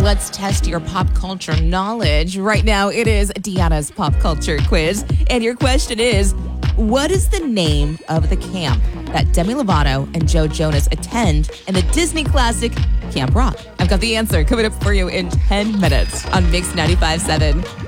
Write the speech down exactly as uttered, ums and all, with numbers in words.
let's test your pop culture knowledge. Right now, it is Deanna's pop culture quiz. And your question is, what is the name of the camp that Demi Lovato and Joe Jonas attend in the Disney classic Camp Rock? I've got the answer coming up for you in ten minutes on Mix ninety-five point seven.